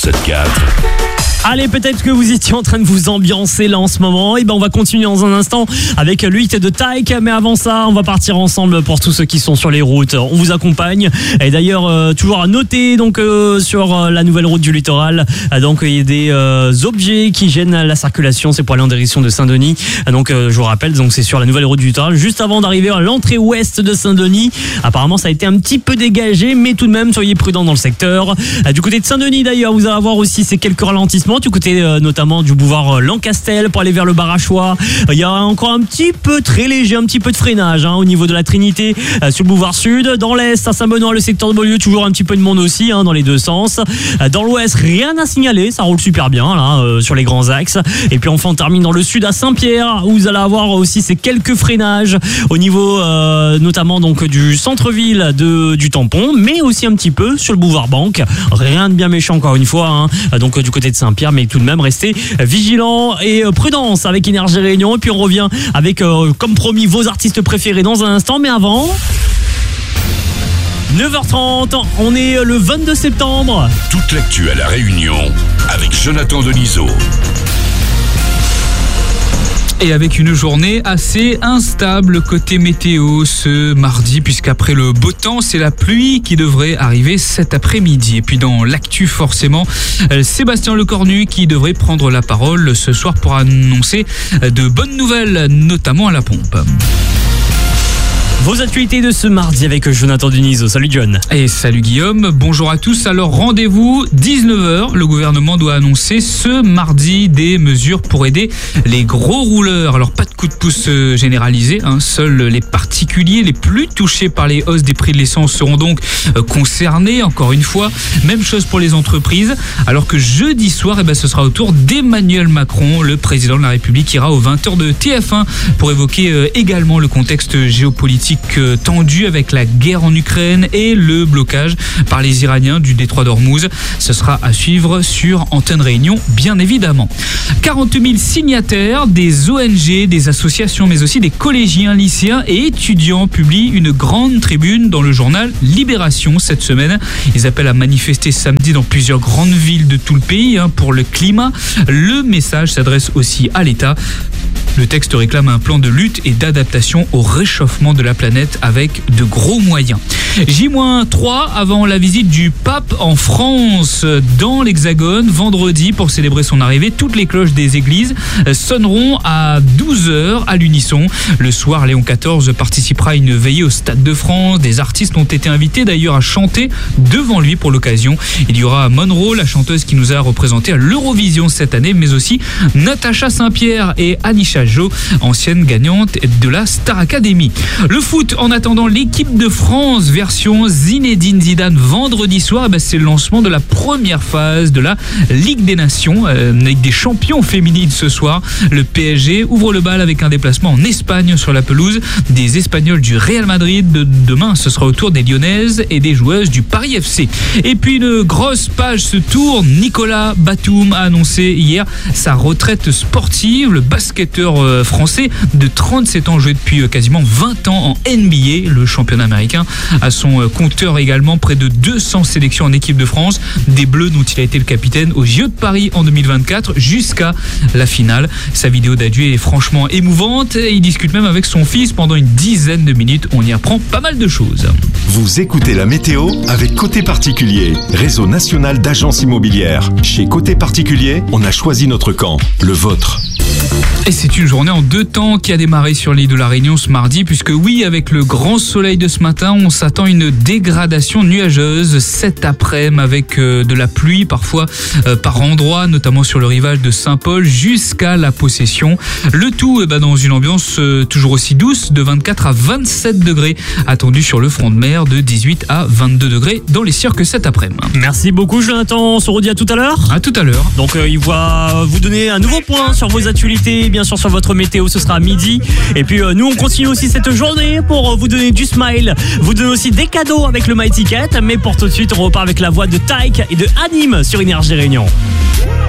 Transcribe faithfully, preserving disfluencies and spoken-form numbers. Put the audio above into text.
sept quatre. Allez, peut-être que vous étiez en train de vous ambiancer là en ce moment. Et ben on va continuer dans un instant avec le hit de Taïk. Mais avant ça, on va partir ensemble pour tous ceux qui sont sur les routes. On vous accompagne. Et d'ailleurs, euh, toujours à noter donc euh, sur euh, la nouvelle route du littoral, euh, donc il y a des euh, objets qui gênent la circulation. C'est pour aller en direction de Saint-Denis. Donc euh, je vous rappelle, donc c'est sur la nouvelle route du littoral, juste avant d'arriver à l'entrée ouest de Saint-Denis. Apparemment, ça a été un petit peu dégagé, mais tout de même, soyez prudents dans le secteur. Euh, du côté de Saint-Denis, d'ailleurs, vous allez avoir aussi ces quelques ralentissements. Du côté euh, notamment du boulevard Lancastel pour aller vers le Barachois, il y a encore un petit peu très léger, un petit peu de freinage hein, au niveau de la Trinité euh, sur le boulevard Sud. Dans l'Est, à Saint-Benoît, le secteur de Beaulieu, toujours un petit peu de monde aussi hein, dans les deux sens. Euh, dans l'Ouest, rien à signaler, ça roule super bien là euh, sur les grands axes. Et puis enfin, on termine dans le Sud à Saint-Pierre où vous allez avoir aussi ces quelques freinages au niveau euh, notamment donc du centre-ville de, du tampon, mais aussi un petit peu sur le boulevard Banque. Rien de bien méchant encore une fois, hein, donc du côté de Saint-Pierre, mais tout de même restez vigilants et prudence avec Énergie Réunion. Et puis on revient avec, euh, comme promis, vos artistes préférés dans un instant. Mais avant, neuf heures trente, on est le vingt-deux septembre. Toute l'actu à La Réunion avec Jonathan Denisot. Et avec une journée assez instable côté météo ce mardi, puisqu'après le beau temps, c'est la pluie qui devrait arriver cet après-midi. Et puis dans l'actu, forcément, Sébastien Lecornu qui devrait prendre la parole ce soir pour annoncer de bonnes nouvelles, notamment à la pompe. Vos actualités de ce mardi avec Jonathan Denisot. Salut John. Et salut Guillaume, bonjour à tous. Alors rendez-vous dix-neuf heures, le gouvernement doit annoncer ce mardi des mesures pour aider les gros rouleurs. Alors pas de coup de pouce généralisé, hein. Seuls les particuliers les plus touchés par les hausses des prix de l'essence seront donc concernés. Encore une fois, même chose pour les entreprises. Alors que jeudi soir, eh ben, ce sera au tour d'Emmanuel Macron, le président de la République, qui ira aux vingt heures de T F un pour évoquer également le contexte géopolitique tendu avec la guerre en Ukraine et le blocage par les Iraniens du détroit d'Ormuz. Ce sera à suivre sur Antenne Réunion, bien évidemment. quarante mille signataires, des O N G, des associations, mais aussi des collégiens, lycéens et étudiants publient une grande tribune dans le journal Libération cette semaine. Ils appellent à manifester samedi dans plusieurs grandes villes de tout le pays hein, pour le climat. Le message s'adresse aussi à l'État. Le texte réclame un plan de lutte et d'adaptation au réchauffement de la planète avec de gros moyens. J trois avant la visite du pape en France dans l'Hexagone vendredi pour célébrer son arrivée. Toutes les cloches des églises sonneront à douze heures à l'unisson. Le soir, Léon quatorze participera à une veillée au Stade de France. Des artistes ont été invités d'ailleurs à chanter devant lui pour l'occasion. Il y aura Monroe, la chanteuse qui nous a représenté à l'Eurovision cette année, mais aussi Natacha Saint-Pierre et Anisha Jo, ancienne gagnante de la Star Academy. Le foot, en attendant l'équipe de France version Zinedine Zidane vendredi soir, bah c'est le lancement de la première phase de la Ligue des Nations, euh, Ligue des Champions féminines ce soir. Le P S G ouvre le bal avec un déplacement en Espagne sur la pelouse des Espagnols du Real Madrid. De, demain, ce sera au tour des Lyonnaises et des joueuses du Paris F C. Et puis une grosse page se tourne. Nicolas Batum a annoncé hier sa retraite sportive. Le basketteur français de trente-sept ans, joué depuis quasiment vingt ans en N B A, le championnat américain, à son compteur également près de deux cents sélections en équipe de France, des Bleus dont il a été le capitaine aux J O de Paris en deux mille vingt-quatre jusqu'à la finale. Sa vidéo d'adieu est franchement émouvante et il discute même avec son fils pendant une dizaine de minutes. On y apprend pas mal de choses. Vous écoutez la météo avec Côté Particulier, réseau national d'agences immobilières. Chez Côté Particulier, on a choisi notre camp, le vôtre. Et c'est une journée en deux temps qui a démarré sur l'île de la Réunion ce mardi, puisque oui, avec le grand soleil de ce matin, on s'attend à une dégradation nuageuse cet après-midi avec euh, de la pluie parfois euh, par endroits, notamment sur le rivage de Saint-Paul jusqu'à la Possession. Le tout eh ben, dans une ambiance euh, toujours aussi douce, de vingt-quatre à vingt-sept degrés, attendu sur le front de mer, de dix-huit à vingt-deux degrés dans les cirques cet après-midi. Merci beaucoup Jonathan, on se redit à tout à l'heure. À tout à l'heure. Donc euh, il va vous donner un nouveau point sur vos actualités, bien sûr sur votre météo, ce sera à midi. Et puis euh, nous on continue aussi cette journée pour vous donner du smile, vous donner aussi des cadeaux avec le My Ticket. Mais pour tout de suite, on repart avec la voix de Taïk et de Anime sur Énergie Réunion.